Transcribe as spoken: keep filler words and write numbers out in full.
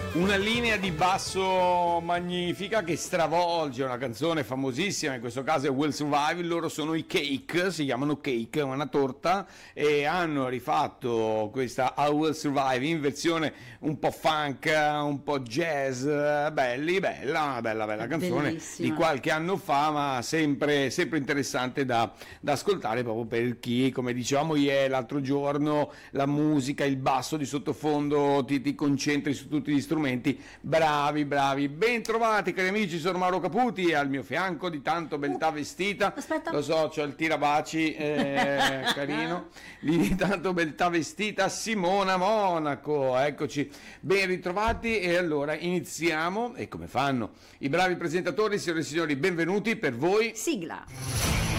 Una linea di basso magnifica che stravolge una canzone famosissima, in questo caso è Will Survive. Loro sono i Cake, si chiamano Cake, una torta, e hanno rifatto questa I Will Survive in versione un po' funk, un po' jazz, belli, bella, una bella bella canzone Bellissima. di qualche anno fa, ma sempre, sempre interessante da, da ascoltare, proprio per chi, come dicevamo ieri, l'altro giorno, la musica, il basso di sottofondo, ti, ti concentri su tutti gli strumenti. Bravi, bravi, ben trovati cari amici, sono Mauro Caputi e al mio fianco di tanto beltà vestita, Aspetta. lo so, c'ho il tirabaci eh, carino, di tanto beltà vestita Simona Monaco, eccoci, ben ritrovati. E allora iniziamo, e come fanno i bravi presentatori, signore e signori, benvenuti per voi. Sigla.